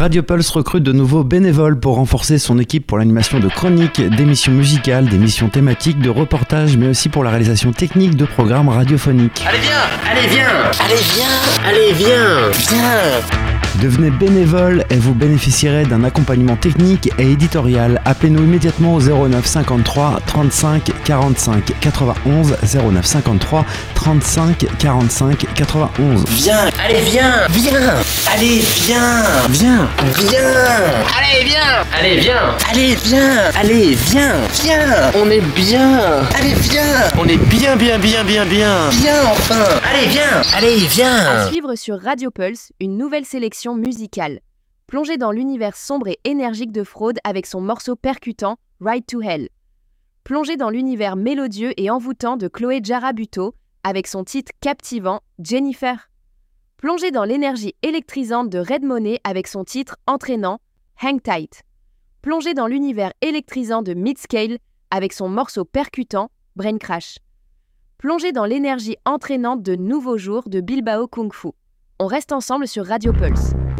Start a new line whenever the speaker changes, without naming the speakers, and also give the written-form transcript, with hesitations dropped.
Radio Pulse recrute de nouveaux bénévoles pour renforcer son équipe pour l'animation de chroniques, d'émissions musicales, d'émissions thématiques, de reportages, mais aussi pour la réalisation technique de programmes radiophoniques.
Allez viens, allez viens, allez viens, allez viens, viens.
Devenez bénévole et vous bénéficierez d'un accompagnement technique et éditorial. Appelez-nous immédiatement au 09 53 35 45 91 09 53 35 45 91.
Viens, allez viens, viens, allez viens, viens, viens, allez viens, allez viens, allez viens, allez viens, viens, on est bien, allez viens, on est bien, viens enfin, allez viens.
À suivre sur Radio Pulse, une nouvelle sélection musicale. Plongez dans l'univers sombre et énergique de Fraude avec son morceau percutant Ride to Hell. Plongez dans l'univers mélodieux et envoûtant de Chloé Jarabuto avec son titre captivant Jennifer. Plongez dans l'énergie électrisante de Red Money avec son titre entraînant Hang Tight. Plongez dans l'univers électrisant de Midscale avec son morceau percutant Brain Crash. Plongez dans l'énergie entraînante de Nouveau Jour de Bilbao Kung Fu. On reste ensemble sur Radio Pulse.